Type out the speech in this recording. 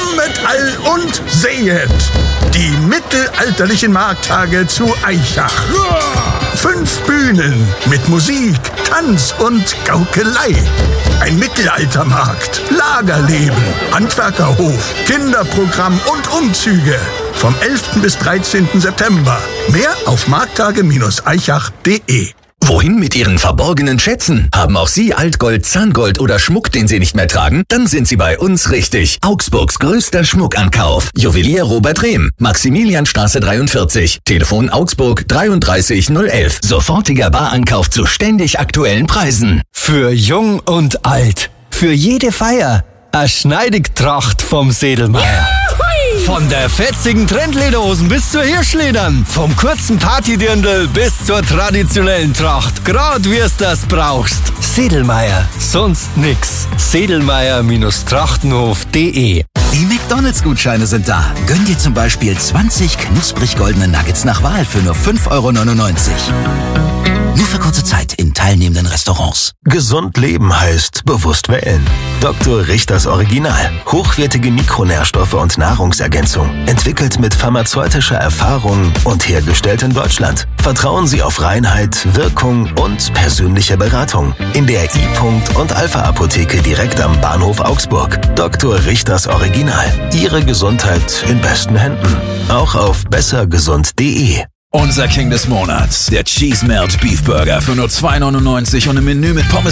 Kommet all und sehet die mittelalterlichen Markttage zu Aichach. 5 Bühnen mit Musik, Tanz und Gaukelei. Ein Mittelaltermarkt, Lagerleben, Handwerkerhof, Kinderprogramm und Umzüge. Vom 11. bis 13. September. Mehr auf markttage-aichach.de. Wohin mit Ihren verborgenen Schätzen? Haben auch Sie Altgold, Zahngold oder Schmuck, den Sie nicht mehr tragen? Dann sind Sie bei uns richtig. Augsburgs größter Schmuckankauf. Juwelier Robert Rehm, Maximilianstraße 43. Telefon Augsburg 33011. Sofortiger Barankauf zu ständig aktuellen Preisen. Für jung und alt. Für jede Feier. Eine Schneidigtracht vom Sedelmeier. Von der fetzigen Trendlederhosen bis zur Hirschledern. Vom kurzen Partydirndl bis zur traditionellen Tracht. Grad wie es das brauchst. Sedelmeier. Sonst nix. Sedelmeier-trachtenhof.de. Die McDonalds-Gutscheine sind da. Gönn dir zum Beispiel 20 knusprig goldene Nuggets nach Wahl für nur 5,99 €. Nur für kurze Zeit in teilnehmenden Restaurants. Gesund leben heißt bewusst wählen. Dr. Richters Original. Hochwertige Mikronährstoffe und Nahrungsergänzung. Entwickelt mit pharmazeutischer Erfahrung und hergestellt in Deutschland. Vertrauen Sie auf Reinheit, Wirkung und persönliche Beratung. In der I-Punkt und Alpha-Apotheke direkt am Bahnhof Augsburg. Dr. Richters Original. Ihre Gesundheit in besten Händen. Auch auf bessergesund.de. Unser King des Monats, der Cheese Melt Beef Burger für nur 2,99 € und ein Menü mit Pommes